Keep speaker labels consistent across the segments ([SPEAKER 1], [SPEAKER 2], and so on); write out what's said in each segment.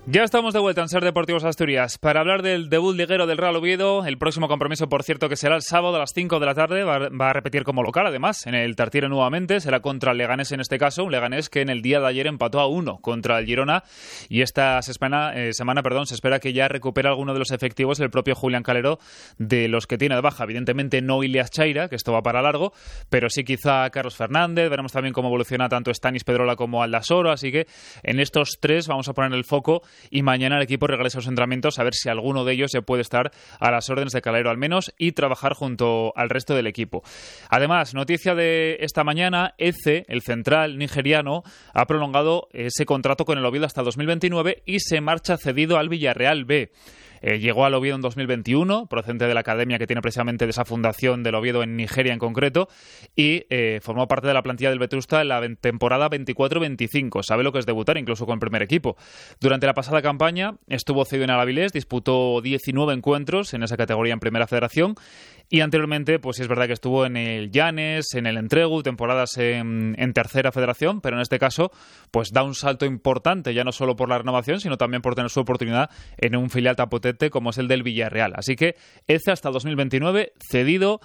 [SPEAKER 1] Ya estamos de vuelta en Ser Deportivos Asturias para hablar del debut liguero del Real Oviedo. El próximo compromiso, por cierto, que será el sábado a las 5 de la tarde. Va a repetir como local, además, en el Tartiere nuevamente. Será contra el Leganés en este caso. Un Leganés que en el día de ayer empató a 1 contra el Girona. Y esta semana, se espera que ya recupere alguno de los efectivos el propio Julián Calero, de los que tiene de baja. Evidentemente no Ilias Chaira, que esto va para largo, pero sí quizá Carlos Fernández. Veremos también cómo evoluciona tanto Stanis Pedrola como Aldasoro. Así que en estos tres vamos a poner el foco. Y mañana el equipo regresa a los entrenamientos a ver si alguno de ellos se puede estar a las órdenes de Calero al menos y trabajar junto al resto del equipo. Además, noticia de esta mañana, Eze, el central nigeriano, ha prolongado ese contrato con el Oviedo hasta 2029 y se marcha cedido al Villarreal B. Llegó al Oviedo en 2021, procedente de la academia que tiene precisamente de esa fundación del Oviedo en Nigeria en concreto, y formó parte de la plantilla del Vetusta en la temporada 24-25. Sabe lo que es debutar, incluso con el primer equipo. Durante la pasada campaña estuvo cedido en el Avilés, disputó 19 encuentros en esa categoría en Primera Federación, y anteriormente, pues sí es verdad que estuvo en el Llanes, en el Entregu, temporadas en Tercera Federación, pero en este caso, pues da un salto importante, ya no solo por la renovación, sino también por tener su oportunidad en un filial tan potente como es el del Villarreal. Así que Eze hasta 2029 cedido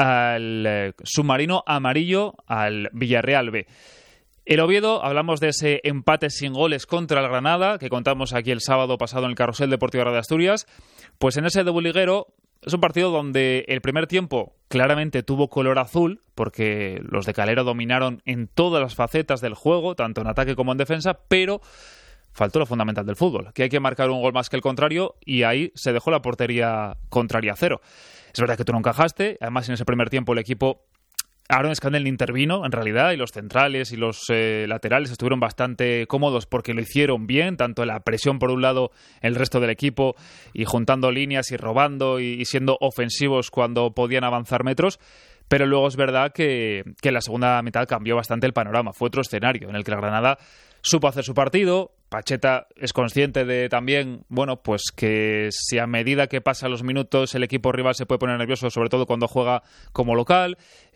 [SPEAKER 1] al submarino amarillo, al Villarreal B. El Oviedo, hablamos de ese empate sin goles contra el Granada, que contamos aquí el sábado pasado en el Carrusel Deportivo de Asturias. Pues en ese debut liguero es un partido donde el primer tiempo claramente tuvo color azul, porque los de Calero dominaron en todas las facetas del juego, tanto en ataque como en defensa, pero faltó lo fundamental del fútbol, que hay que marcar un gol más que el contrario, y ahí se dejó la portería contraria a cero. Es verdad que tú no encajaste, además en ese primer tiempo el equipo, Aaron Scandell intervino en realidad, y los centrales y los laterales estuvieron bastante cómodos porque lo hicieron bien, tanto la presión por un lado el resto del equipo y juntando líneas y robando y siendo ofensivos cuando podían avanzar metros. Pero luego es verdad que en la segunda mitad cambió bastante el panorama. Fue otro escenario en el que la Granada supo hacer su partido. Pacheta es consciente de también, bueno, pues que si a medida que pasan los minutos el equipo rival se puede poner nervioso, sobre todo cuando juega como local,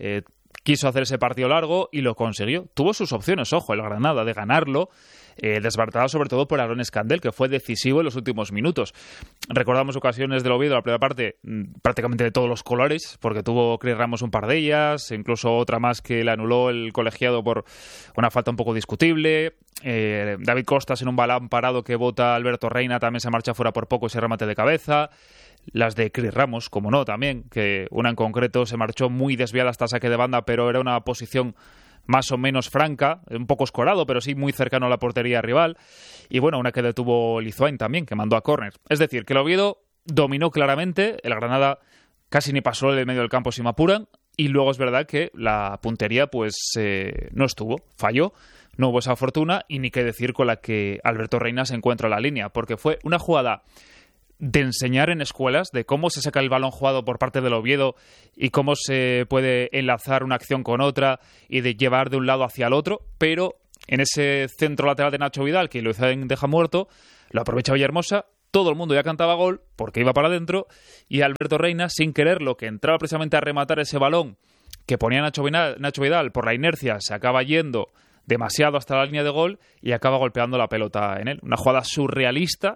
[SPEAKER 1] quiso hacer ese partido largo y lo consiguió. Tuvo sus opciones, ojo, el Granada, de ganarlo, desbaratado sobre todo por Aaron Scandell, que fue decisivo en los últimos minutos. Recordamos ocasiones del Oviedo, la primera parte, prácticamente de todos los colores, porque tuvo Chris Ramos un par de ellas, incluso otra más que le anuló el colegiado por una falta un poco discutible. David Costas en un balón parado que bota Alberto Reina también se marcha fuera por poco ese remate de cabeza. Las de Chris Ramos, como no, también, que una en concreto se marchó muy desviada hasta saque de banda, pero era una posición más o menos franca, un poco escorado, pero sí muy cercano a la portería rival. Y bueno, una que detuvo Lizuain también, que mandó a córner. Es decir, que el Oviedo dominó claramente, el Granada casi ni pasó el medio del campo si me apuran, y luego es verdad que la puntería pues no estuvo, falló, no hubo esa fortuna, y ni qué decir con la que Alberto Reina se encuentra en la línea, porque fue una jugada de enseñar en escuelas de cómo se saca el balón jugado por parte del Oviedo y cómo se puede enlazar una acción con otra y de llevar de un lado hacia el otro, pero en ese centro lateral de Nacho Vidal, que lo deja muerto, lo aprovecha Villahermosa, todo el mundo ya cantaba gol porque iba para adentro, y Alberto Reina, sin quererlo, que entraba precisamente a rematar ese balón que ponía Nacho Vidal por la inercia, se acaba yendo demasiado hasta la línea de gol y acaba golpeando la pelota en él. Una jugada surrealista,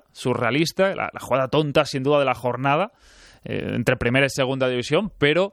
[SPEAKER 1] la jugada tonta sin duda de la jornada, entre primera y segunda división, pero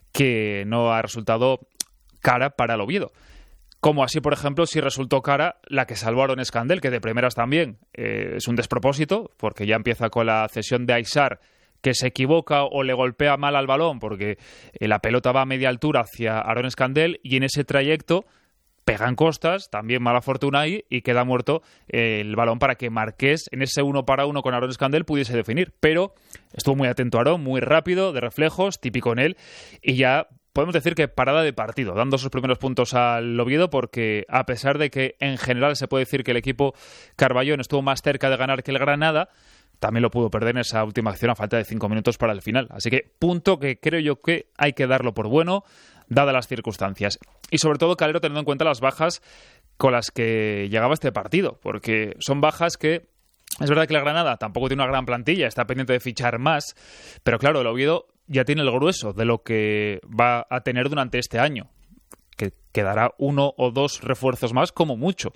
[SPEAKER 1] que no ha resultado cara para el Oviedo. Como así, por ejemplo, si resultó cara la que salvó a Aaron Scandell, que de primeras también es un despropósito, porque ya empieza con la cesión de Aysar, que se equivoca o le golpea mal al balón, porque la pelota va a media altura hacia Aaron Scandell, y en ese trayecto pegan Costas, también mala fortuna ahí, y queda muerto el balón para que Marqués, en ese 1-1 con Aaron Scandell, pudiese definir. Pero estuvo muy atento a Aaron, muy rápido, de reflejos, típico en él, y ya podemos decir que parada de partido, dando sus primeros puntos al Oviedo, porque a pesar de que en general se puede decir que el equipo Carballón estuvo más cerca de ganar que el Granada, también lo pudo perder en esa última acción a falta de 5 minutos para el final. Así que punto que creo yo que hay que darlo por bueno, dadas las circunstancias. Y sobre todo Calero teniendo en cuenta las bajas con las que llegaba este partido, porque son bajas que, es verdad que la Granada tampoco tiene una gran plantilla, está pendiente de fichar más, pero claro, el Oviedo ya tiene el grueso de lo que va a tener durante este año, que quedará 1 o 2 refuerzos más como mucho.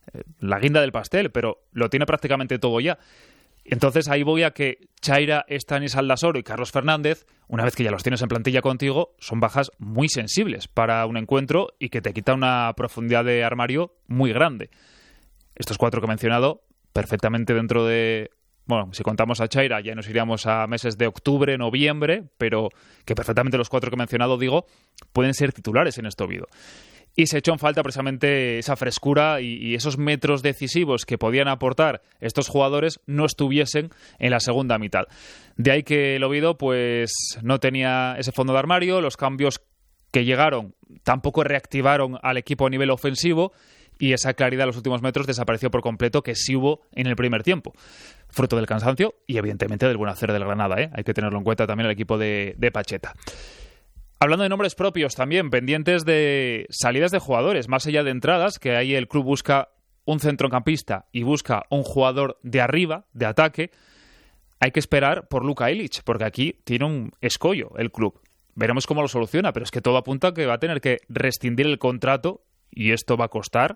[SPEAKER 1] la guinda del pastel, pero lo tiene prácticamente todo ya. Entonces ahí voy a que Chaira, Stanis Aldasoro y Carlos Fernández, una vez que ya los tienes en plantilla contigo, son bajas muy sensibles para un encuentro y que te quita una profundidad de armario muy grande. Estos 4 que he mencionado, perfectamente dentro de... Bueno, si contamos a Chaira ya nos iríamos a meses de octubre, noviembre, pero que perfectamente los 4 que he mencionado, digo, pueden ser titulares en este Oviedo. Y se echó en falta precisamente esa frescura y esos metros decisivos que podían aportar estos jugadores no estuviesen en la segunda mitad. De ahí que el Oviedo pues no tenía ese fondo de armario, los cambios que llegaron tampoco reactivaron al equipo a nivel ofensivo y esa claridad en los últimos metros desapareció por completo, que sí hubo en el primer tiempo. Fruto del cansancio y evidentemente del buen hacer del Granada, ¿eh? Hay que tenerlo en cuenta también el equipo de Pacheta. Hablando de nombres propios también, pendientes de salidas de jugadores, más allá de entradas, que ahí el club busca un centrocampista y busca un jugador de arriba, de ataque, hay que esperar por Luka Ilić, porque aquí tiene un escollo el club. Veremos cómo lo soluciona, pero es que todo apunta a que va a tener que rescindir el contrato, y esto va a costar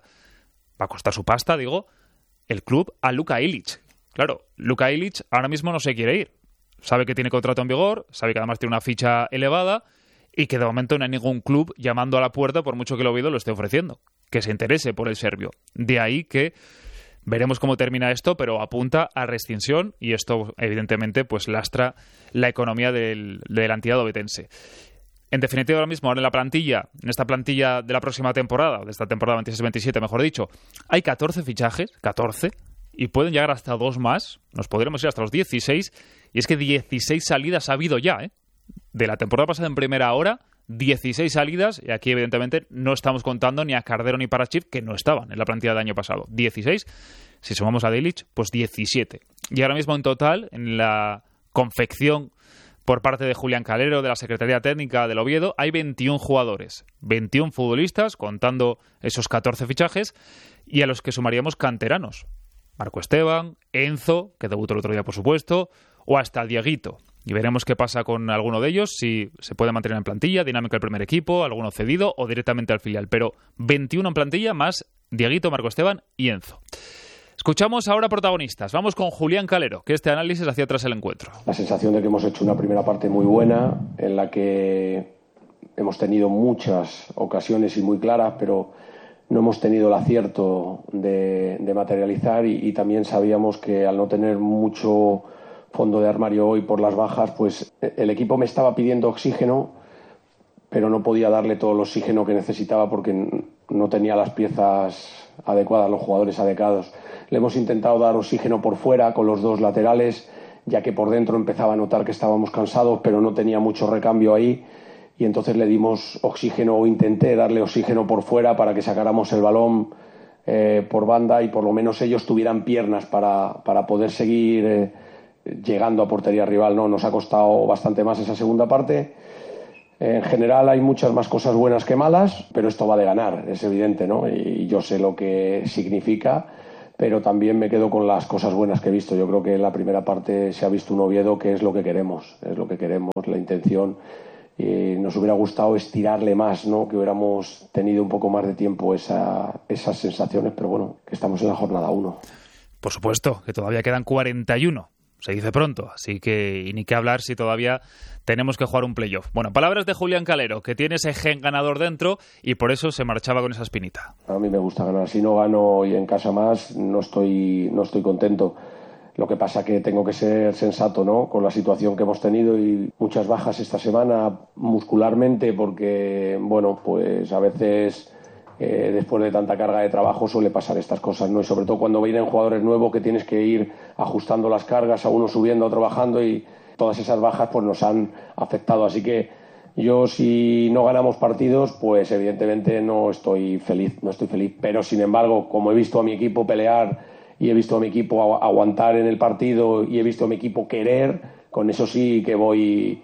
[SPEAKER 1] su pasta, digo, el club a Luka Ilić. Claro, Luka Ilić ahora mismo no se quiere ir. Sabe que tiene contrato en vigor, sabe que además tiene una ficha elevada, y que de momento no hay ningún club llamando a la puerta, por mucho que el Oviedo lo esté ofreciendo, que se interese por el serbio. De ahí que veremos cómo termina esto, pero apunta a rescisión y esto evidentemente pues lastra la economía de la entidad ovetense. En definitiva, ahora mismo en la plantilla, en esta plantilla de la próxima temporada, de esta temporada 26-27, mejor dicho, hay 14 fichajes, 14, y pueden llegar hasta 2 más, nos podremos ir hasta los 16, y es que 16 salidas ha habido ya, ¿eh? De la temporada pasada en primera hora, 16 salidas, y aquí evidentemente no estamos contando ni a Cardero ni Parachiv, que no estaban en la plantilla del año pasado. 16, si sumamos a Ilić, pues 17. Y ahora mismo en total, en la confección por parte de Julián Calero, de la Secretaría Técnica del Oviedo, hay 21 jugadores, 21 futbolistas, contando esos 14 fichajes, y a los que sumaríamos canteranos. Marco Esteban, Enzo, que debutó el otro día por supuesto, o hasta Dieguito. Y veremos qué pasa con alguno de ellos, si se puede mantener en plantilla, dinámica el primer equipo, alguno cedido o directamente al filial. Pero 21 en plantilla, más Dieguito, Marco Esteban y Enzo. Escuchamos ahora protagonistas. Vamos con Julián Calero, que este análisis hacía tras el encuentro.
[SPEAKER 2] La sensación de que hemos hecho una primera parte muy buena, en la que hemos tenido muchas ocasiones y muy claras, pero no hemos tenido el acierto de materializar y también sabíamos que al no tener mucho fondo de armario hoy por las bajas, pues el equipo me estaba pidiendo oxígeno, pero no podía darle todo el oxígeno que necesitaba porque no tenía las piezas adecuadas, los jugadores adecuados. Le hemos intentado dar oxígeno por fuera con los 2 laterales, ya que por dentro empezaba a notar que estábamos cansados, pero no tenía mucho recambio ahí, y entonces le dimos oxígeno, o intenté darle oxígeno por fuera para que sacáramos el balón por banda y por lo menos ellos tuvieran piernas para poder seguir llegando a portería rival. No, nos ha costado bastante más esa segunda parte. En general hay muchas más cosas buenas que malas, pero esto va de ganar, es evidente, ¿no? Y yo sé lo que significa, pero también me quedo con las cosas buenas que he visto. Yo creo que en la primera parte se ha visto un Oviedo que es lo que queremos, la intención. Y nos hubiera gustado estirarle más, ¿no? Que hubiéramos tenido un poco más de tiempo esas sensaciones, pero bueno, que estamos en la jornada 1.
[SPEAKER 1] Por supuesto, que todavía quedan 41. Se dice pronto, así que y ni qué hablar si todavía tenemos que jugar un playoff. Bueno, palabras de Julián Calero, que tiene ese gen ganador dentro y por eso se marchaba con esa espinita.
[SPEAKER 2] A mí me gusta ganar. Si no gano y en casa más, no estoy contento. Lo que pasa que tengo que ser sensato, ¿no? Con la situación que hemos tenido y muchas bajas esta semana muscularmente, porque, bueno, pues a veces después de tanta carga de trabajo suele pasar estas cosas, ¿no? Y sobre todo cuando vienen jugadores nuevos que tienes que ir ajustando las cargas, a uno subiendo, a otro bajando, y todas esas bajas pues nos han afectado. Así que yo, si no ganamos partidos, pues evidentemente no estoy feliz, pero sin embargo, como he visto a mi equipo pelear y he visto a mi equipo aguantar en el partido y he visto a mi equipo querer, con eso sí que voy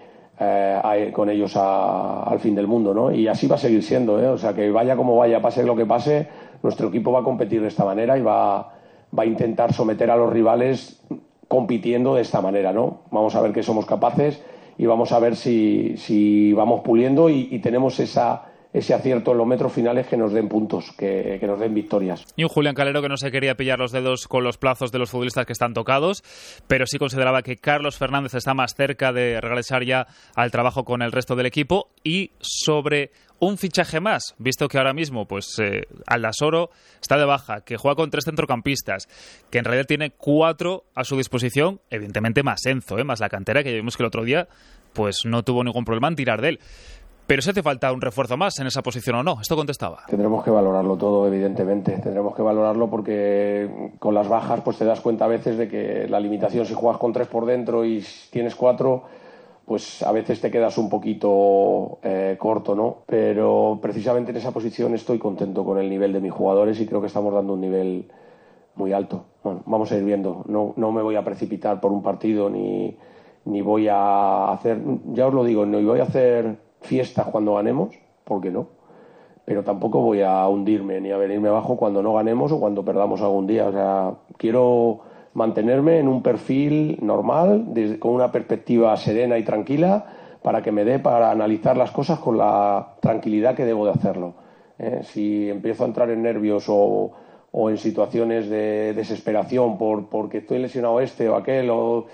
[SPEAKER 2] con ellos al fin del mundo, ¿no? Y así va a seguir siendo, ¿eh? O sea, que vaya como vaya, pase lo que pase, nuestro equipo va a competir de esta manera y va a intentar someter a los rivales compitiendo de esta manera, ¿no? Vamos a ver qué somos capaces y vamos a ver si vamos puliendo y tenemos esa ese acierto en los metros finales que nos den puntos, que nos den victorias.
[SPEAKER 1] Y un Julián Calero que no se quería pillar los dedos con los plazos de los futbolistas que están tocados, pero sí consideraba que Carlos Fernández está más cerca de regresar ya al trabajo con el resto del equipo. Y sobre un fichaje más, visto que ahora mismo pues Aldasoro está de baja, que juega con 3 centrocampistas, que en realidad tiene 4 a su disposición, evidentemente más Enzo, más la cantera, que ya vimos que el otro día pues no tuvo ningún problema en tirar de él. Pero si hace falta un refuerzo más en esa posición o no, esto contestaba.
[SPEAKER 2] Tendremos que valorarlo todo, evidentemente. Tendremos que valorarlo porque con las bajas pues te das cuenta a veces de que la limitación, si juegas con 3 por dentro y tienes 4, pues a veces te quedas un poquito corto, ¿no? Pero precisamente en esa posición estoy contento con el nivel de mis jugadores y creo que estamos dando un nivel muy alto. Bueno, vamos a ir viendo. No me voy a precipitar por un partido ni voy a hacer, ya os lo digo, ni voy a hacer fiestas cuando ganemos, porque no, pero tampoco voy a hundirme ni a venirme abajo cuando no ganemos o cuando perdamos algún día. O sea, quiero mantenerme en un perfil normal, con una perspectiva serena y tranquila, para que me dé para analizar las cosas con la tranquilidad que debo de hacerlo. Si empiezo a entrar en nervios o en situaciones de desesperación porque estoy lesionado o aquel,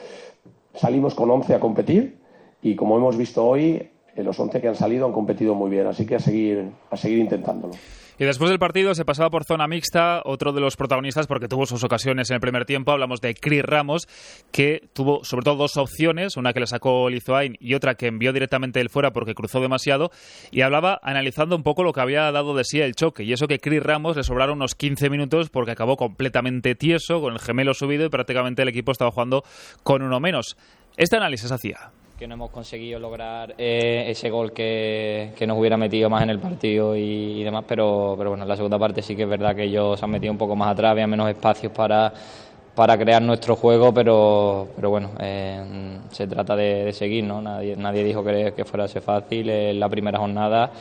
[SPEAKER 2] salimos con 11 a competir y como hemos visto hoy, los 11 que han salido han competido muy bien, así que a seguir intentándolo.
[SPEAKER 1] Y después del partido se pasaba por zona mixta otro de los protagonistas, porque tuvo sus ocasiones en el primer tiempo. Hablamos de Cris Ramos, que tuvo sobre todo 2 opciones, una que le sacó Lizoain y otra que envió directamente él fuera porque cruzó demasiado, y hablaba analizando un poco lo que había dado de sí el choque, y eso que Cris Ramos le sobraron unos 15 minutos porque acabó completamente tieso, con el gemelo subido, y prácticamente el equipo estaba jugando con uno menos. Este análisis hacía
[SPEAKER 3] que no hemos conseguido lograr ese gol que nos hubiera metido más en el partido y demás, pero bueno, en la segunda parte sí que es verdad que ellos se han metido un poco más atrás, había menos espacios para crear nuestro juego, pero bueno, se trata de seguir, ¿no? Nadie dijo que fuera a ser fácil en la primera jornada.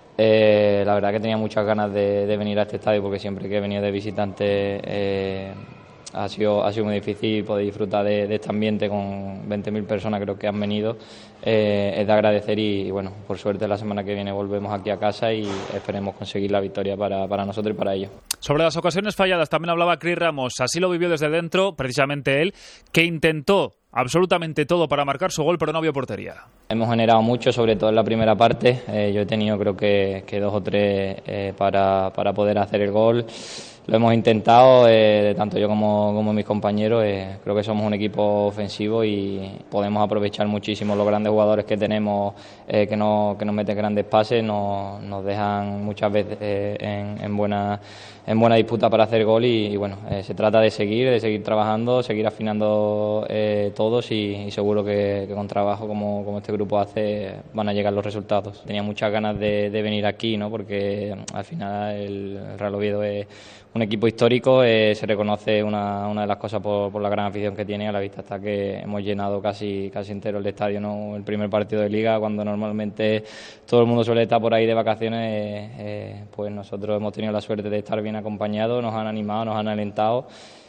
[SPEAKER 3] La verdad que tenía muchas ganas de venir a este estadio, porque siempre que he venido de visitante ha sido muy difícil poder disfrutar de este ambiente con 20.000 personas, creo que han venido. Es de agradecer y bueno, por suerte la semana que viene volvemos aquí a casa y esperemos conseguir la victoria para nosotros y para ellos.
[SPEAKER 1] Sobre las ocasiones falladas también hablaba Cris Ramos, así lo vivió desde dentro, precisamente él, que intentó absolutamente todo para marcar su gol, pero no vio portería.
[SPEAKER 3] Hemos generado mucho, sobre todo en la primera parte. Yo he tenido creo que 2 o 3 para poder hacer el gol. Lo hemos intentado, tanto yo como mis compañeros. Creo que somos un equipo ofensivo y podemos aprovechar muchísimo los grandes jugadores que tenemos, que nos meten grandes pases, nos dejan muchas veces en buena disputa para hacer gol y bueno, se trata de seguir trabajando, seguir afinando todos y seguro que con trabajo como este grupo hace van a llegar los resultados. Tenía muchas ganas de venir aquí, ¿no? Porque al final el Real Oviedo es un equipo histórico, se reconoce una de las cosas por la gran afición que tiene. A la vista está que hemos llenado casi entero el estadio, ¿no? El primer partido de Liga, cuando normalmente todo el mundo suele estar por ahí de vacaciones, pues nosotros hemos tenido la suerte de estar bien acompañados, nos han animado, nos han alentado.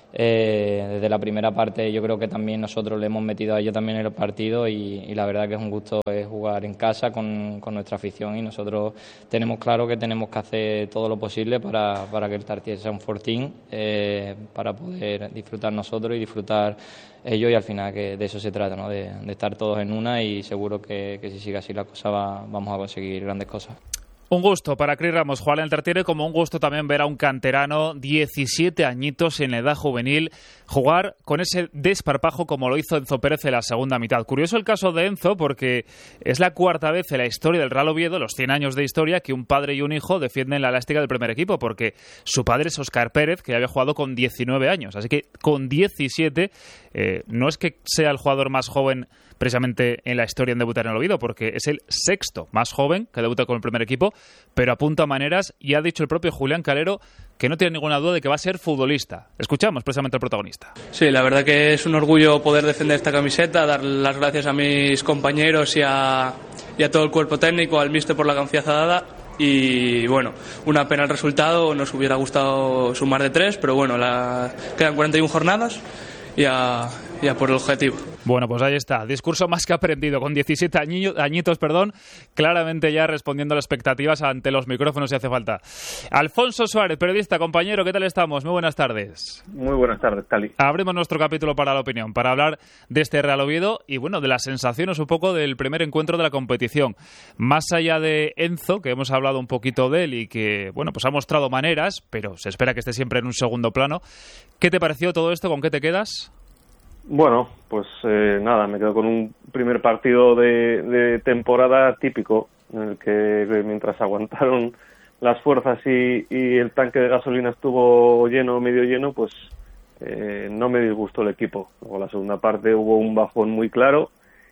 [SPEAKER 3] Desde la primera parte yo creo que también nosotros le hemos metido a ellos también en el partido y la verdad que es un gusto jugar en casa con nuestra afición y nosotros tenemos claro que tenemos que hacer todo lo posible para que el Tartiere sea un fortín, para poder disfrutar nosotros y disfrutar ellos y al final que de eso se trata, ¿no? De estar todos en una y seguro que si sigue así la cosa vamos a conseguir grandes cosas.
[SPEAKER 1] Un gusto para Cris Ramos jugar en el Tartiere, como un gusto también ver a un canterano, 17 añitos en la edad juvenil, jugar con ese desparpajo como lo hizo Enzo Pérez en la segunda mitad. Curioso el caso de Enzo porque es la 4ª vez en la historia del Real Oviedo, los 100 años de historia, que un padre y un hijo defienden la elástica del primer equipo, porque su padre es Óscar Pérez, que ya había jugado con 19 años. Así que con 17 no es que sea el jugador más joven precisamente en la historia en debutar en el Oviedo, porque es el 6º más joven que debuta con el primer equipo, pero apunta maneras y ha dicho el propio Julián Calero que no tiene ninguna duda de que va a ser futbolista. Escuchamos precisamente al protagonista.
[SPEAKER 4] Sí, la verdad que es un orgullo poder defender esta camiseta, dar las gracias a mis compañeros y a todo el cuerpo técnico, al míster por la confianza dada. Y bueno, una pena el resultado, nos hubiera gustado sumar de 3, pero bueno, quedan 41 jornadas y a por el objetivo.
[SPEAKER 1] Bueno, pues ahí está, discurso más que aprendido, con 17 añitos, claramente ya respondiendo a las expectativas ante los micrófonos si hace falta. Alfonso Suárez, periodista, compañero, ¿qué tal estamos? Muy buenas tardes.
[SPEAKER 5] Muy buenas tardes, Cali.
[SPEAKER 1] Abrimos nuestro capítulo para la opinión, para hablar de este Real Oviedo y, bueno, de las sensaciones un poco del primer encuentro de la competición. Más allá de Enzo, que hemos hablado un poquito de él y que, bueno, pues ha mostrado maneras, pero se espera que esté siempre en un segundo plano. ¿Qué te pareció todo esto? ¿Con qué te quedas?
[SPEAKER 5] Bueno, pues nada, me quedo con un primer partido de temporada típico, en el que mientras aguantaron las fuerzas y el tanque de gasolina estuvo lleno, medio lleno, pues no me disgustó el equipo. Luego la segunda parte hubo un bajón muy claro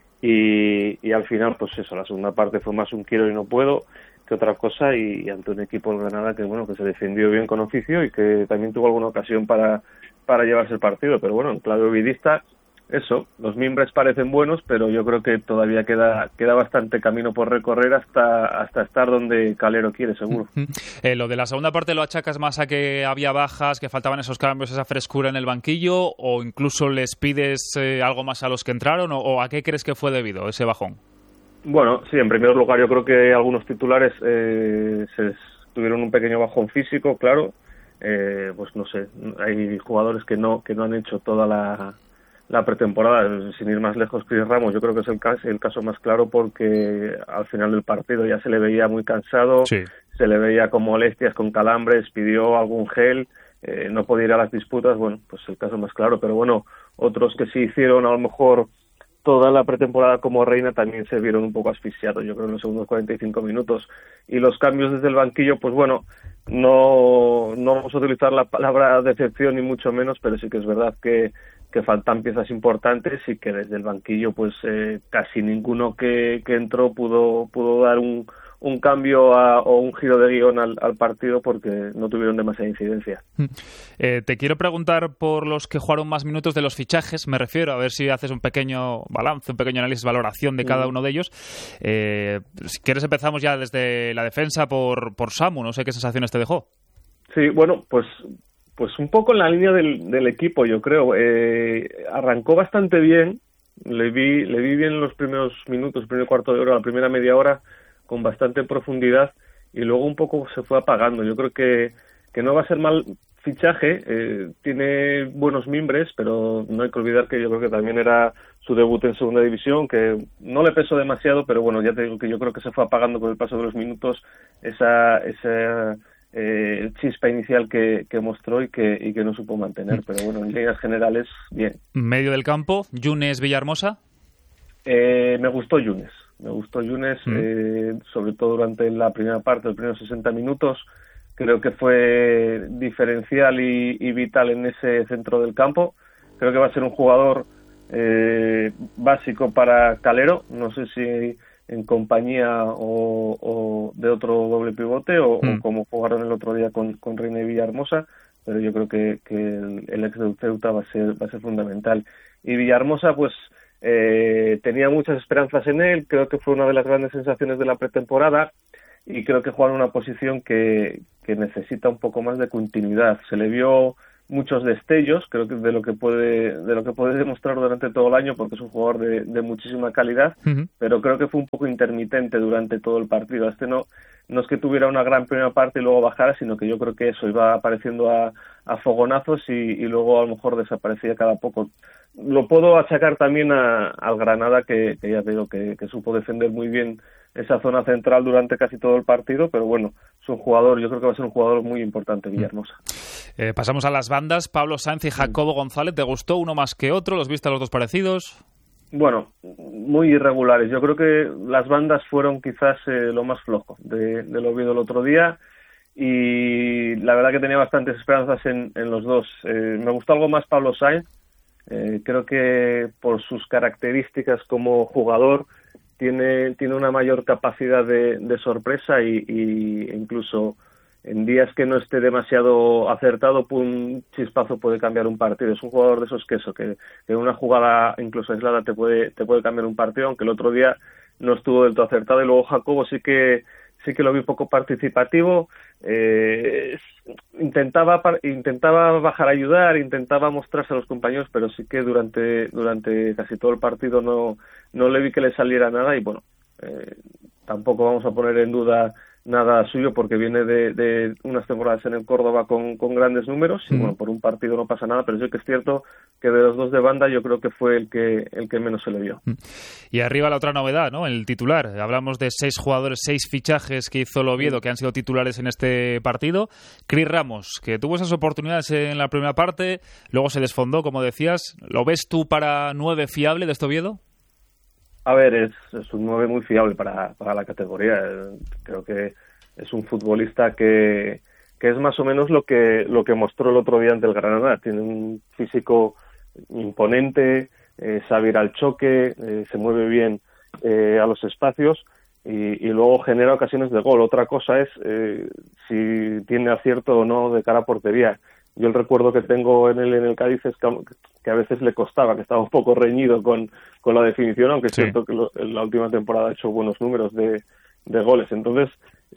[SPEAKER 5] y al final, pues eso, la segunda parte fue más un quiero y no puedo que otra cosa, y ante un equipo en Granada que bueno, que se defendió bien con oficio y que también tuvo alguna ocasión para llevarse el partido, pero bueno, en clave ovidista, eso, los mimbres parecen buenos, pero yo creo que todavía queda bastante camino por recorrer hasta estar donde Calero quiere, seguro.
[SPEAKER 1] Lo de la segunda parte lo achacas más a que había bajas, que faltaban esos cambios, esa frescura en el banquillo, o incluso les pides algo más a los que entraron, o a qué crees que fue debido ese bajón?
[SPEAKER 5] Bueno, sí, en primer lugar yo creo que algunos titulares tuvieron un pequeño bajón físico, claro. Pues no sé, hay jugadores que no han hecho toda la pretemporada. Sin ir más lejos, Chris Ramos yo creo que es el caso más claro, porque al final del partido ya se le veía muy cansado, sí. Se le veía con molestias, con calambres, pidió algún gel, no podía ir a las disputas. Bueno, pues el caso más claro, pero bueno, otros que sí hicieron a lo mejor toda la pretemporada como Reina también se vieron un poco asfixiados, yo creo, en los segundos 45 minutos. Y los cambios desde el banquillo, pues bueno, no vamos a utilizar la palabra decepción ni mucho menos, pero sí que es verdad que faltan piezas importantes y que desde el banquillo pues casi ninguno que entró pudo dar un cambio o un giro de guión al partido, porque no tuvieron demasiada incidencia.
[SPEAKER 1] Te quiero preguntar por los que jugaron más minutos de los fichajes, me refiero, a ver si haces un pequeño balance, un pequeño análisis, valoración de cada uno de ellos. Si quieres empezamos ya desde la defensa por Samu, no sé qué sensaciones te dejó.
[SPEAKER 5] Sí, bueno, pues un poco en la línea del equipo, yo creo. Arrancó bastante bien, le vi bien los primeros minutos, el primer cuarto de hora, la primera media hora, con bastante profundidad, y luego un poco se fue apagando. Yo creo que no va a ser mal fichaje, tiene buenos mimbres, pero no hay que olvidar que yo creo que también era su debut en segunda división, que no le pesó demasiado, pero bueno, ya te digo que yo creo que se fue apagando con el paso de los minutos esa chispa inicial que mostró y que no supo mantener, pero bueno, en líneas generales, bien.
[SPEAKER 1] Medio del campo, Younes Villahermosa.
[SPEAKER 5] Me gustó Younes, sobre todo durante la primera parte, los primeros 60 minutos. Creo que fue diferencial y vital en ese centro del campo. Creo que va a ser un jugador básico para Calero, no sé si en compañía o de otro doble pivote o como jugaron el otro día con Reina y Villahermosa, pero yo creo que el ex de Ceuta va a ser fundamental. Y Villahermosa pues tenía muchas esperanzas en él, creo que fue una de las grandes sensaciones de la pretemporada, y creo que juega en una posición que necesita un poco más de continuidad. Se le vio muchos destellos, creo que de lo que puede demostrar durante todo el año, porque es un jugador de muchísima calidad, pero creo que fue un poco intermitente durante todo el partido. No es que tuviera una gran primera parte y luego bajara, sino que yo creo que eso iba apareciendo a fogonazos y luego a lo mejor desaparecía cada poco. Lo puedo achacar también al Granada, que ya te digo que supo defender muy bien esa zona central durante casi todo el partido, pero bueno, es un jugador, yo creo que va a ser un jugador muy importante, Villahermosa.
[SPEAKER 1] Pasamos a las bandas. Pablo Sáenz y Jacobo González, ¿te gustó uno más que otro? ¿Los viste a los dos parecidos?
[SPEAKER 5] Bueno, muy irregulares. Yo creo que las bandas fueron quizás lo más flojo del Oviedo el otro día, y la verdad que tenía bastantes esperanzas en los dos. Me gustó algo más Pablo Sáenz. Creo que por sus características como jugador tiene una mayor capacidad de sorpresa y incluso en días que no esté demasiado acertado, un chispazo puede cambiar un partido. Es un jugador de esos que en una jugada incluso aislada te puede cambiar un partido, aunque el otro día no estuvo del todo acertado. Y luego Jacobo sí que sí que lo vi poco participativo. Intentaba bajar a ayudar, intentaba mostrarse a los compañeros, pero sí que durante casi todo el partido no le vi que le saliera nada y bueno, tampoco vamos a poner en duda nada suyo porque viene de unas temporadas en el Córdoba con grandes números y bueno, por un partido no pasa nada, pero sí que es cierto que de los dos de banda yo creo que fue el que menos se le vio.
[SPEAKER 1] Y arriba la otra novedad, ¿no? El titular. Hablamos de 6 jugadores, 6 fichajes que hizo el Oviedo que han sido titulares en este partido. Cris Ramos, que tuvo esas oportunidades en la primera parte, luego se desfondó, como decías. ¿Lo ves tú para 9 fiable de este Oviedo?
[SPEAKER 5] A ver, es un 9 muy fiable para la categoría. Creo que es un futbolista que es más o menos lo que mostró el otro día ante el Granada. Tiene un físico imponente, sabe ir al choque, se mueve bien a los espacios y luego genera ocasiones de gol. Otra cosa es si tiene acierto o no de cara a portería. Yo el recuerdo que tengo en el Cádiz es que a veces le costaba, que estaba un poco reñido con la definición, aunque es cierto que en la última temporada ha hecho buenos números de goles. Entonces,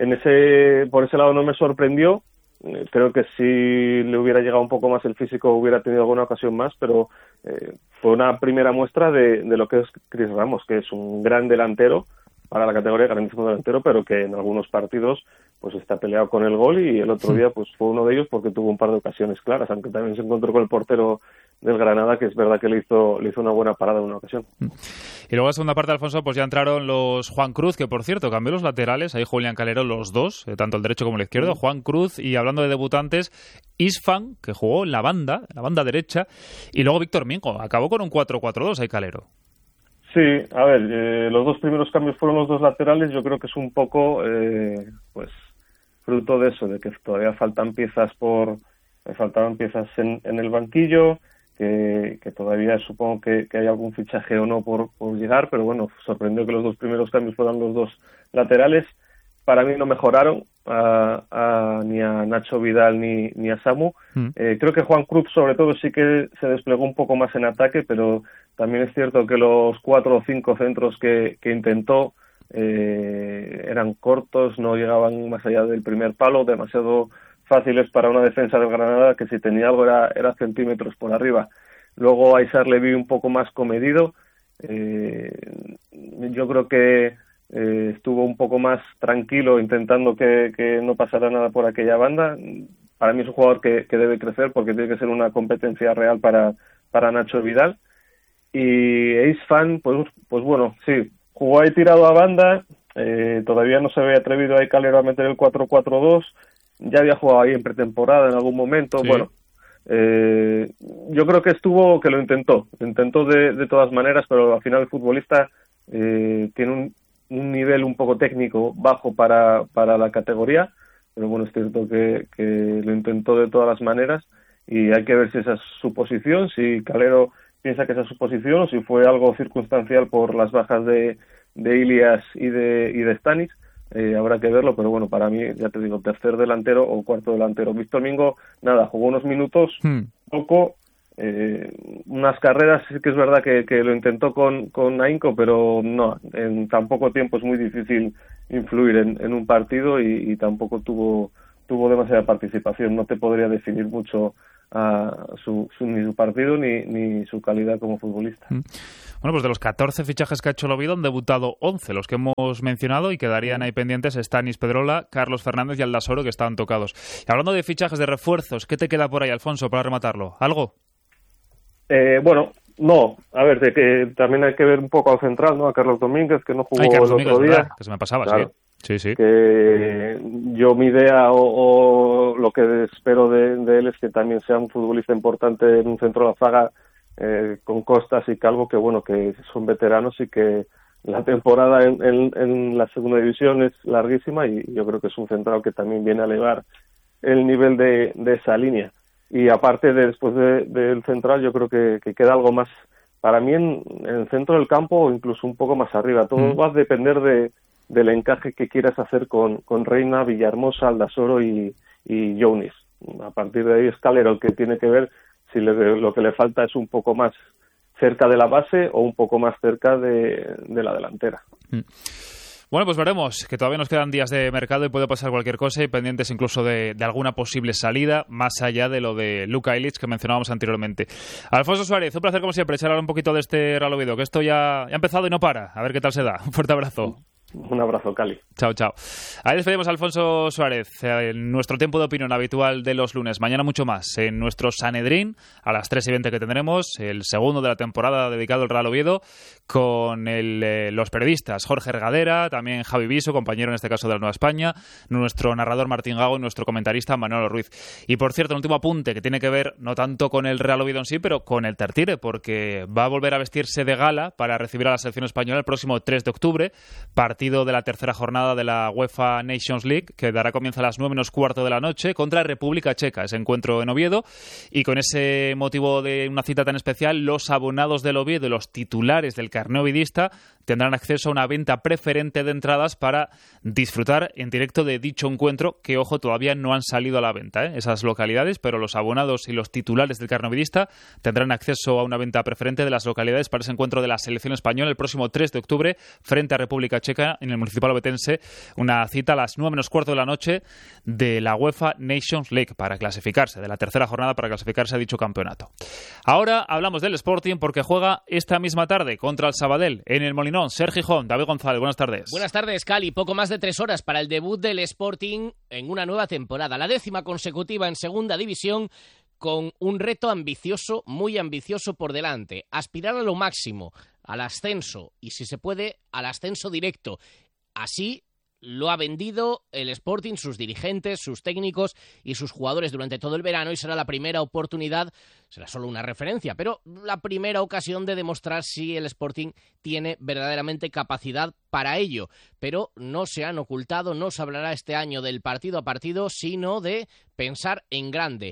[SPEAKER 5] por ese lado no me sorprendió. Creo que si le hubiera llegado un poco más el físico hubiera tenido alguna ocasión más, pero fue una primera muestra de lo que es Cris Ramos, que es un gran delantero para la categoría, grandísimo delantero, pero que en algunos partidos pues está peleado con el gol y el otro día pues fue uno de ellos porque tuvo un par de ocasiones claras, aunque también se encontró con el portero del Granada, que es verdad que le hizo una buena parada en una ocasión.
[SPEAKER 1] Y luego en la segunda parte, Alfonso, pues ya entraron los Juan Cruz, que por cierto cambió los laterales, ahí Julián Calero los dos, tanto el derecho como el izquierdo, Juan Cruz, y hablando de debutantes, Isfan, que jugó en la banda derecha, y luego Víctor Mingo, acabó con un 4-4-2 ahí Calero.
[SPEAKER 5] Sí, a ver, los dos primeros cambios fueron los dos laterales. Yo creo que es un poco pues fruto de eso, de que todavía faltaban piezas en el banquillo, que todavía supongo que hay algún fichaje o no por llegar, pero bueno, sorprendió que los dos primeros cambios fueran los dos laterales. Para mí no mejoraron ni a Nacho Vidal ni a Samu. Creo que Juan Cruz sobre todo sí que se desplegó un poco más en ataque, pero también es cierto que los 4 o 5 centros que intentó eran cortos, no llegaban más allá del primer palo, demasiado fáciles para una defensa del Granada que si tenía algo era centímetros por arriba. Luego a Aizar le vi un poco más comedido. Yo creo que estuvo un poco más tranquilo intentando que no pasara nada por aquella banda. Para mí es un jugador que debe crecer porque tiene que ser una competencia real para Nacho Vidal. Y Isfan, pues bueno, sí, jugó ahí tirado a banda, todavía no se había atrevido ahí Calero a meter el 4-4-2, ya había jugado ahí en pretemporada en algún momento, sí. Bueno, yo creo que lo intentó de todas maneras, pero al final el futbolista tiene un nivel un poco técnico bajo para la categoría, pero bueno, es cierto que lo intentó de todas las maneras y hay que ver si esa es su posición, si Calero piensa que esa es su posición o si fue algo circunstancial por las bajas de Ilias y de Stanis. Habrá que verlo, pero bueno, para mí, ya te digo, tercer delantero o cuarto delantero. Víctor Mingo, nada, jugó unos minutos, poco, unas carreras, sí que es verdad que lo intentó con Ainco, pero no, en tan poco tiempo es muy difícil influir en un partido y tampoco tuvo demasiada participación. No te podría definir mucho ni su partido ni su calidad como futbolista.
[SPEAKER 1] Bueno, pues de los 14 fichajes que ha hecho el Oviedo han debutado 11, los que hemos mencionado, y quedarían ahí pendientes Stanis Pedrola, Carlos Fernández y Aldasoro, que estaban tocados. Y hablando de fichajes de refuerzos, ¿qué te queda por ahí, Alfonso, para rematarlo? ¿Algo?
[SPEAKER 5] Bueno, no. A ver, de que también hay que ver un poco al central, ¿no? A Carlos Domínguez, que no jugó el otro día.
[SPEAKER 1] Que se me pasaba, claro. Sí.
[SPEAKER 5] Que yo mi idea o lo que espero de él es que también sea un futbolista importante en un centro de la zaga con Costas y Calvo, que bueno, que son veteranos y que la temporada en la segunda división es larguísima y yo creo que es un central que también viene a elevar el nivel de esa línea. Y aparte después del central yo creo que queda algo más para mí en el centro del campo o incluso un poco más arriba. Todo va a depender del encaje que quieras hacer con Reina, Villahermosa, Aldasoro y Younis. A partir de ahí es Calero el que tiene que ver si lo que le falta es un poco más cerca de la base o un poco más cerca de la delantera.
[SPEAKER 1] Bueno, pues veremos, que todavía nos quedan días de mercado y puede pasar cualquier cosa, y pendientes incluso de alguna posible salida, más allá de lo de Luka Ilić que mencionábamos anteriormente. Alfonso Suárez, un placer como siempre charlar un poquito de este Real Oviedo, que esto ya ha empezado y no para. A ver qué tal se da. Un fuerte abrazo.
[SPEAKER 5] Un abrazo, Cali.
[SPEAKER 1] Chao, chao. Ahí despedimos a Alfonso Suárez en nuestro tiempo de opinión habitual de los lunes. Mañana mucho más en nuestro Sanedrín a las 3:20 que tendremos, el segundo de la temporada dedicado al Real Oviedo, con los periodistas Jorge Regadera, también Javi Viso, compañero en este caso de la Nueva España, nuestro narrador Martín Gago y nuestro comentarista Manolo Ruiz. Y por cierto, un último apunte que tiene que ver no tanto con el Real Oviedo en sí, pero con el Tartiere, porque va a volver a vestirse de gala para recibir a la selección española el próximo 3 de octubre, partido de la tercera jornada de la UEFA Nations League, que dará comienzo a las 9:15 de la noche contra República Checa, ese encuentro en Oviedo. Y con ese motivo de una cita tan especial, los abonados del Oviedo y los titulares del carné ovidista tendrán acceso a una venta preferente de entradas para disfrutar en directo de dicho encuentro, que, ojo, todavía no han salido a la venta, esas localidades, pero los abonados y los titulares del carné ovidista tendrán acceso a una venta preferente de las localidades para ese encuentro de la selección española el próximo 3 de octubre frente a República Checa en el Municipal Ovetense, una cita a las 9:15 de la noche de la UEFA Nations League para clasificarse, de la tercera jornada para clasificarse a dicho campeonato. Ahora hablamos del Sporting, porque juega esta misma tarde contra el Sabadell en el Molinón. Sergio Gijón, David González, buenas tardes.
[SPEAKER 6] Buenas tardes, Cali. Poco más de 3 horas para el debut del Sporting en una nueva temporada, la 10ª consecutiva en segunda división, con un reto ambicioso, muy ambicioso por delante. Aspirar a lo máximo, al ascenso, y si se puede, al ascenso directo. Así lo ha vendido el Sporting, sus dirigentes, sus técnicos y sus jugadores durante todo el verano, y será la primera oportunidad, será solo una referencia, pero la primera ocasión de demostrar si el Sporting tiene verdaderamente capacidad para ello. Pero no se han ocultado, no se hablará este año del partido a partido, sino de pensar en grande.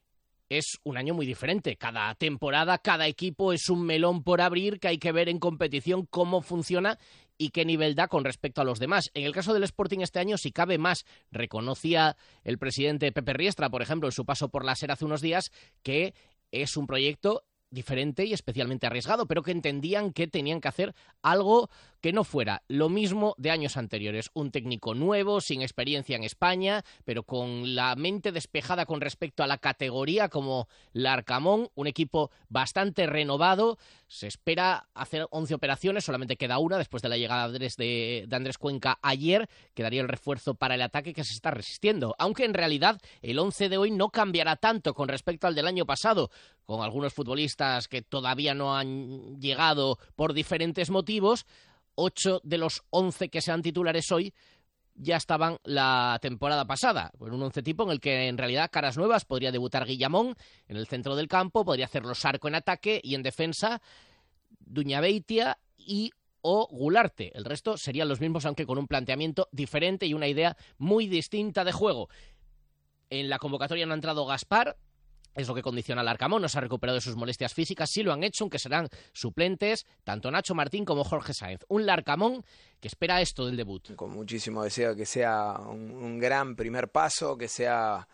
[SPEAKER 6] Es un año muy diferente. Cada temporada, cada equipo es un melón por abrir, que hay que ver en competición cómo funciona y qué nivel da con respecto a los demás. En el caso del Sporting este año, si cabe más, reconocía el presidente Pepe Riestra, por ejemplo, en su paso por la SER hace unos días, que es un proyecto diferente y especialmente arriesgado, pero que entendían que tenían que hacer algo que no fuera lo mismo de años anteriores. Un técnico nuevo, sin experiencia en España, pero con la mente despejada con respecto a la categoría, como Larcamón, un equipo bastante renovado. Se espera hacer 11 operaciones, solamente queda una después de la llegada de Andrés Cuenca ayer, que daría el refuerzo para el ataque que se está resistiendo. Aunque en realidad el 11 de hoy no cambiará tanto con respecto al del año pasado, con algunos futbolistas que todavía no han llegado por diferentes motivos. 8 de los 11 que sean titulares hoy ya estaban la temporada pasada, con un 11 tipo en el que en realidad caras nuevas. Podría debutar Guillamón en el centro del campo, podría hacerlo Sarco en ataque, y en defensa Duñabeitia o Gularte. El resto serían los mismos, aunque con un planteamiento diferente y una idea muy distinta de juego. En la convocatoria no ha entrado Gaspar, es lo que condiciona al Arcamón, no se ha recuperado de sus molestias físicas. Sí lo han hecho, aunque serán suplentes tanto Nacho Martín como Jorge Sáenz. Un Larcamón que espera esto del debut.
[SPEAKER 7] Con muchísimo deseo que sea un gran primer paso, que sea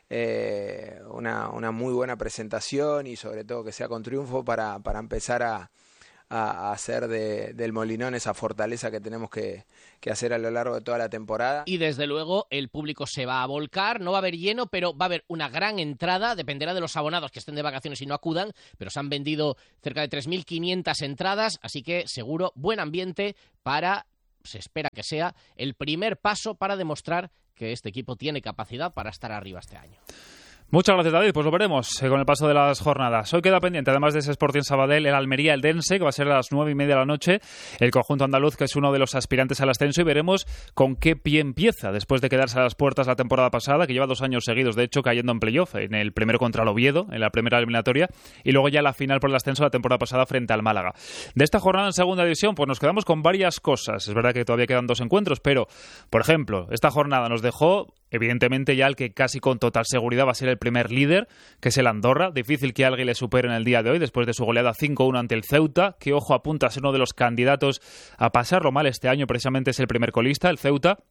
[SPEAKER 7] una muy buena presentación, y sobre todo que sea con triunfo para empezar a hacer del Molinón esa fortaleza que tenemos que hacer a lo largo de toda la temporada.
[SPEAKER 6] Y desde luego el público se va a volcar, no va a haber lleno, pero va a haber una gran entrada. Dependerá de los abonados que estén de vacaciones y no acudan, pero se han vendido cerca de 3.500 entradas, así que seguro buen ambiente se espera que sea el primer paso para demostrar que este equipo tiene capacidad para estar arriba este año.
[SPEAKER 1] Muchas gracias, David. Pues lo veremos con el paso de las jornadas. Hoy queda pendiente, además de ese Sporting Sabadell, el Almería Eldense, que va a ser a las 9:30 de la noche. El conjunto andaluz, que es uno de los aspirantes al ascenso, y veremos con qué pie empieza después de quedarse a las puertas la temporada pasada, que lleva 2 años seguidos, de hecho, cayendo en playoff, en el primero contra el Oviedo, en la primera eliminatoria, y luego ya la final por el ascenso la temporada pasada frente al Málaga. De esta jornada en segunda división, pues nos quedamos con varias cosas. Es verdad que todavía quedan 2 encuentros, pero, por ejemplo, esta jornada nos dejó, evidentemente, ya el que casi con total seguridad va a ser el primer líder, que es el Andorra. Difícil que alguien le supere en el día de hoy, después de su goleada 5-1 ante el Ceuta, que, ojo, apunta a ser uno de los candidatos a pasarlo mal este año. Precisamente es el primer colista, el Ceuta.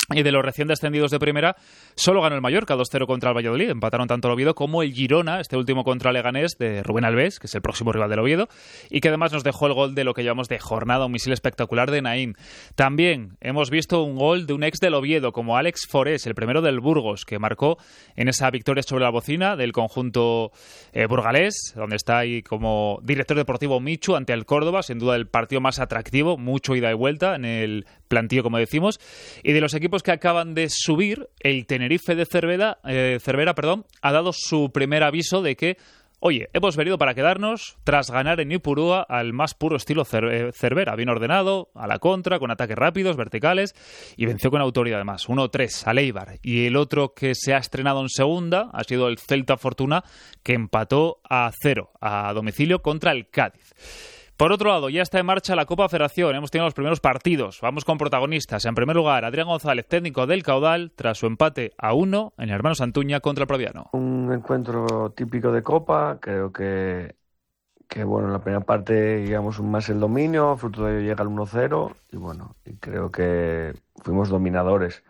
[SPEAKER 1] Y de los recién descendidos de primera, solo ganó el Mallorca 2-0 contra el Valladolid. Empataron tanto el Oviedo como el Girona, este último contra Leganés, de Rubén Alves, que es el próximo rival del Oviedo, y que además nos dejó el gol de lo que llamamos de jornada, un misil espectacular de Naim. También hemos visto un gol de un ex del Oviedo, como Alex Forés, el primero del Burgos, que marcó en esa victoria sobre la bocina del conjunto burgalés, donde está ahí como director deportivo Michu ante el Córdoba, sin duda el partido más atractivo, mucho ida y vuelta en el plantillo, como decimos. Y de los equipos que acaban de subir, el Tenerife de Cervera, ha dado su primer aviso de que, oye, hemos venido para quedarnos tras ganar en Ipurúa al más puro estilo Cervera, bien ordenado, a la contra, con ataques rápidos, verticales, y venció con autoridad además, 1-3 al Eibar. Y el otro que se ha estrenado en segunda ha sido el Celta Fortuna, que empató a 0 a domicilio contra el Cádiz. Por otro lado, ya está en marcha la Copa Federación. Hemos tenido los primeros partidos. Vamos con protagonistas. En primer lugar, Adrián González, técnico del Caudal, tras su empate a 1 en el Hermano Santuña contra el Proviano.
[SPEAKER 2] Un encuentro típico de Copa. Creo que bueno, en la primera parte llevamos más el dominio, fruto de ello llega el 1-0 y bueno, y creo que fuimos dominadores.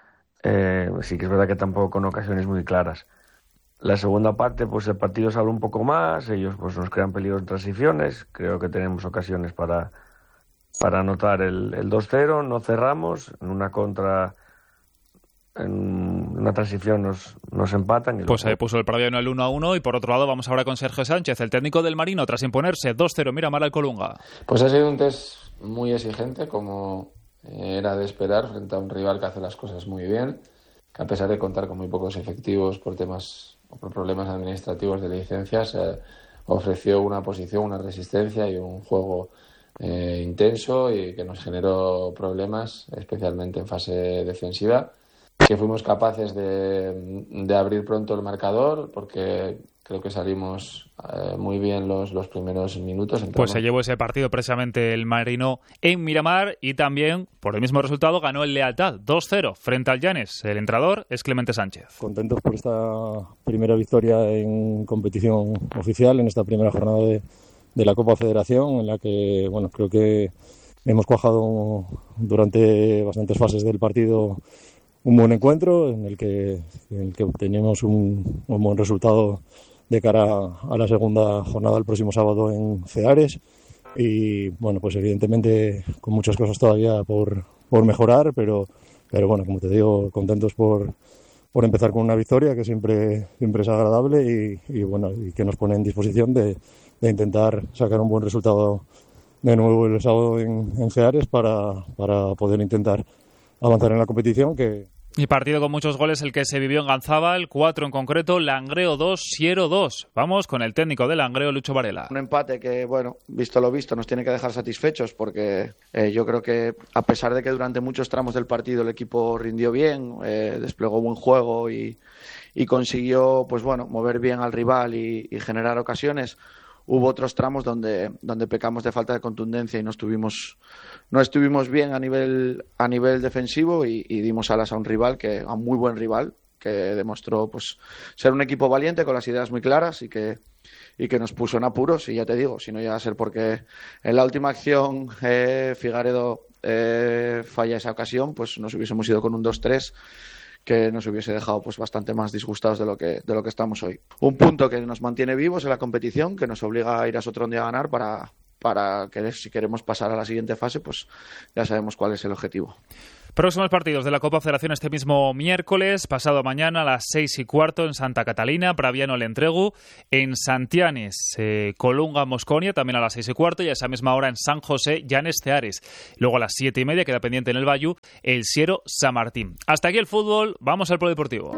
[SPEAKER 2] Sí que es verdad que tampoco con ocasiones muy claras. La segunda parte, pues el partido se habla un poco más, ellos pues nos crean peligros en transiciones, creo que tenemos ocasiones para anotar el 2-0, no cerramos, en una contra, en una transición nos empatan.
[SPEAKER 1] Pues ahí puso el Proviano el 1-1 y por otro lado vamos ahora con Sergio Sánchez, el técnico del Marino, tras imponerse 2-0 Miramar al Colunga.
[SPEAKER 8] Pues ha sido un test muy exigente, como era de esperar, frente a un rival que hace las cosas muy bien, que a pesar de contar con muy pocos efectivos por temas o por problemas administrativos de licencias, ofreció una posición, una resistencia y un juego intenso y que nos generó problemas, especialmente en fase defensiva, que fuimos capaces de abrir pronto el marcador porque creo que salimos muy bien los primeros minutos.
[SPEAKER 1] Pues se llevó ese partido precisamente el Marino en Miramar y también, por el mismo resultado, ganó el Lealtad 2-0 frente al Llanes. El entrenador es Clemente Sánchez.
[SPEAKER 9] Contentos por esta primera victoria en competición oficial, en esta primera jornada de la Copa Federación, en la que bueno, creo que hemos cuajado durante bastantes fases del partido un buen encuentro en el que obtenemos un buen resultado de cara a la segunda jornada el próximo sábado en Ceares y bueno, pues evidentemente con muchas cosas todavía por mejorar, pero bueno, como te digo, contentos por empezar con una victoria que siempre es agradable y bueno, y que nos pone en disposición de intentar sacar un buen resultado de nuevo el sábado en Ceares para poder intentar avanzar en la competición.
[SPEAKER 1] Y partido con muchos goles el que se vivió en Ganzábal, 4 en concreto, Langreo 2, Siero 2. Vamos con el técnico de Langreo, Lucho Varela.
[SPEAKER 10] Un empate que, bueno, visto lo visto, nos tiene que dejar satisfechos porque yo creo que a pesar de que durante muchos tramos del partido el equipo rindió bien, desplegó buen juego y consiguió, pues bueno, mover bien al rival y generar ocasiones, hubo otros tramos donde pecamos de falta de contundencia y no estuvimos bien a nivel defensivo y dimos alas a un muy buen rival que demostró pues ser un equipo valiente con las ideas muy claras y que nos puso en apuros. Y ya te digo, si no llega a ser porque en la última acción Figaredo falla esa ocasión, pues nos hubiésemos ido con un 2-3 que nos hubiese dejado pues bastante más disgustados de lo que estamos hoy. Un punto que nos mantiene vivos en la competición, que nos obliga a ir a Sotrondí a ganar para que si queremos pasar a la siguiente fase, pues ya sabemos cuál es el objetivo.
[SPEAKER 1] Próximos partidos de la Copa Federación este mismo miércoles, pasado mañana a las 6:15 en Santa Catalina, Praviano Lentregu, en Santianes, Colunga Mosconia, también a las 6:15 y a esa misma hora en San José, Llanes Ceares. Luego a las 7:30 queda pendiente en el Bayou, el Siero San Martín. Hasta aquí el fútbol, vamos al polideportivo.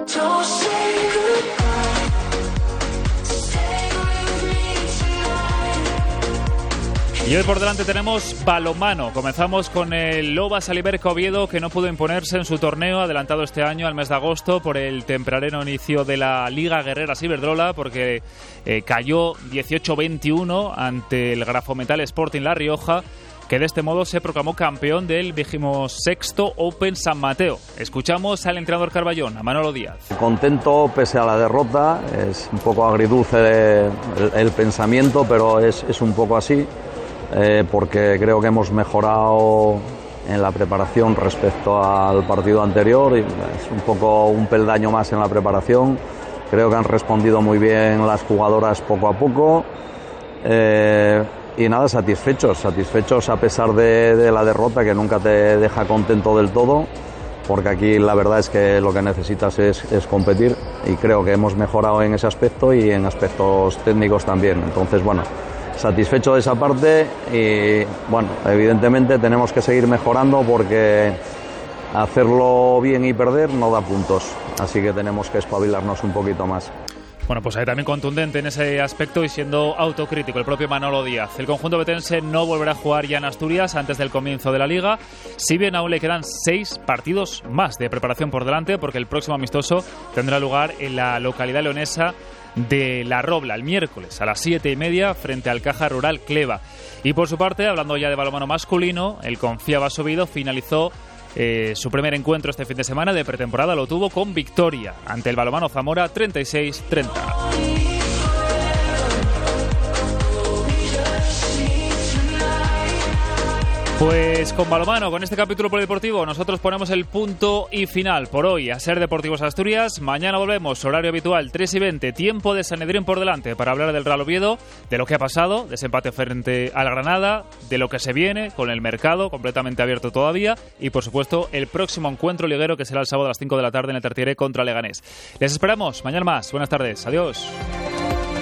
[SPEAKER 1] Y hoy por delante tenemos balonmano. Comenzamos con el Lobas Aliberca Oviedo, que no pudo imponerse en su torneo adelantado este año al mes de agosto por el tempranero inicio de la Liga Guerreras Iberdrola, porque cayó 18-21 ante el Grafometal Sporting La Rioja, que de este modo se proclamó campeón del 26º Open San Mateo. Escuchamos al entrenador Carballón, a Manolo Díaz.
[SPEAKER 11] Contento pese a la derrota, es un poco agridulce el pensamiento, pero es un poco así. Porque creo que hemos mejorado en la preparación respecto al partido anterior, y es un poco un peldaño más en la preparación. Creo que han respondido muy bien las jugadoras poco a poco, y nada, satisfechos a pesar de la derrota, que nunca te deja contento del todo, porque aquí la verdad es que lo que necesitas es competir, y creo que hemos mejorado en ese aspecto y en aspectos técnicos también. Entonces, bueno, satisfecho de esa parte, y bueno, evidentemente tenemos que seguir mejorando, porque hacerlo bien y perder no da puntos, así que tenemos que espabilarnos un poquito más.
[SPEAKER 1] Bueno, pues ahí también contundente en ese aspecto y siendo autocrítico el propio Manolo Díaz. El conjunto betense no volverá a jugar ya en Asturias antes del comienzo de la Liga, si bien aún le quedan 6 partidos más de preparación por delante, porque el próximo amistoso tendrá lugar en la localidad leonesa de La Robla el miércoles a las 7:30 frente al Caja Rural Cleva. Y por su parte, hablando ya de balonmano masculino, el Confía Basovido finalizó su primer encuentro este fin de semana de pretemporada, lo tuvo con victoria ante el balonmano Zamora 36-30. Pues con balonmano, con este capítulo polideportivo, nosotros ponemos el punto y final por hoy a Ser Deportivos Asturias. Mañana volvemos, horario habitual, 3:20, tiempo de Sanedrín por delante, para hablar del Real Oviedo, de lo que ha pasado, de ese empate frente al Granada, de lo que se viene con el mercado completamente abierto todavía, y por supuesto el próximo encuentro liguero, que será el sábado a las 5 de la tarde en el Tartiere contra Leganés. Les esperamos mañana más. Buenas tardes, adiós.